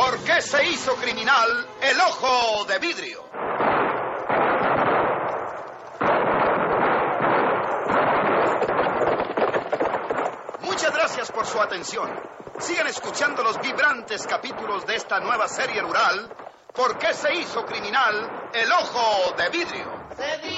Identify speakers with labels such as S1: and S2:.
S1: ¿Por qué se hizo criminal el ojo de vidrio? Muchas gracias por su atención. Sigan escuchando los vibrantes capítulos de esta nueva serie rural. ¿Por qué se hizo criminal el ojo de vidrio?